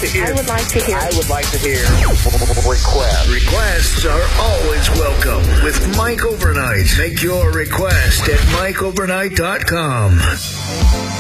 to hear. I would like to hear. I would like to hear. Requests. Requests are always welcome with Mike Overnight. Make your request at MikeOvernight.com.